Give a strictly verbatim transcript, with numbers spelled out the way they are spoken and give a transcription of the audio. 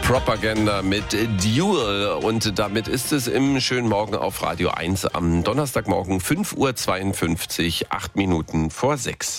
Propaganda mit Duel. Und damit ist es im schönen Morgen auf Radio eins am Donnerstagmorgen fünf Uhr zweiundfünfzig, acht Minuten vor sechs.